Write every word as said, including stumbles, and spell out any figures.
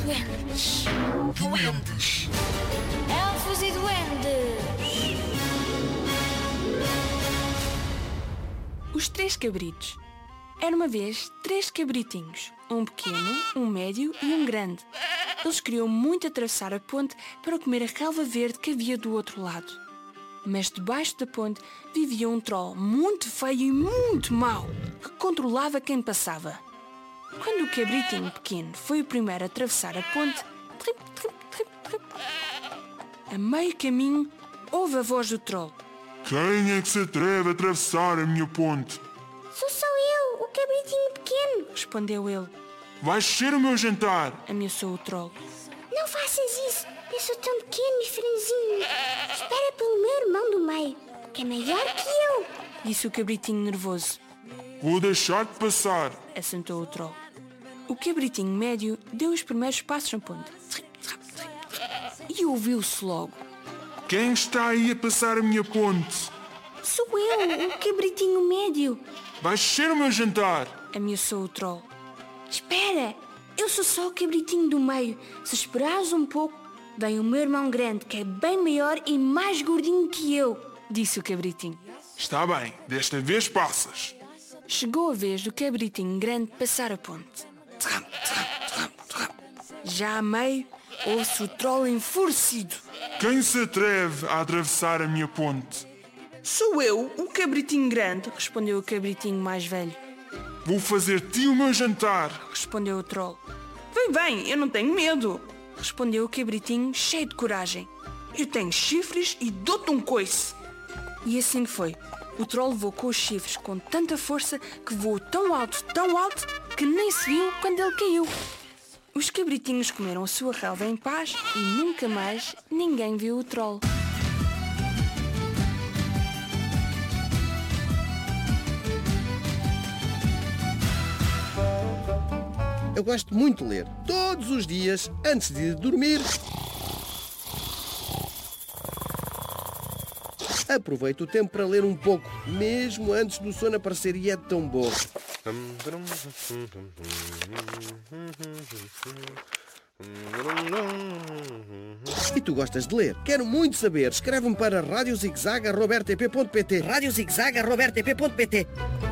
duendes. Duendes. Elfos e duendes. Os três cabritos. Era uma vez três cabritinhos, um pequeno, um médio e um grande. Eles queriam muito atravessar a ponte para comer a relva verde que havia do outro lado. Mas debaixo da ponte vivia um troll muito feio e muito mau, que controlava quem passava. Quando o cabritinho pequeno foi o primeiro a atravessar a ponte, trip, trip, trip, trip, a meio caminho ouve a voz do troll. Quem é que se atreve a atravessar a minha ponte? Sou só eu, o cabritinho pequeno. Respondeu ele. Vais ser o meu jantar. Ameaçou o troll. Não faças isso, eu sou tão pequeno e franzinho. Espera pelo meu irmão do meio, que é maior que eu. Disse o cabritinho nervoso. Vou deixar-te passar. Assentou o troll. O cabritinho médio deu os primeiros passos na ponte. E ouviu-se logo. Quem está aí a passar a minha ponte? Sou eu, o cabritinho médio. Vais ser o meu jantar. Ameaçou o troll. Espera, eu sou só o cabritinho do meio. Se esperares um pouco, vem o meu irmão grande, que é bem maior e mais gordinho que eu. Disse o cabritinho. Está bem, desta vez passas. Chegou a vez do cabritinho grande passar a ponte. Já a meio, ouve-se o troll enfurecido. Quem se atreve a atravessar a minha ponte? Sou eu, o cabritinho grande, respondeu o cabritinho mais velho. Vou fazer-te o meu jantar. Respondeu o troll. Vem, vem, eu não tenho medo. Respondeu o cabritinho cheio de coragem. Eu tenho chifres e dou-te um coice. E assim foi. O troll levou com os chifres com tanta força que voou tão alto, tão alto, que nem se viu quando ele caiu. Os cabritinhos comeram a sua relva em paz e nunca mais ninguém viu o troll. Eu gosto muito de ler. Todos os dias, antes de dormir, aproveito o tempo para ler um pouco, mesmo antes do sono aparecer, e é tão bom. E tu gostas de ler? Quero muito saber. Escreve-me para rádio zig zag arroba r t p ponto p t. rádio zig zag arroba r t p ponto p t.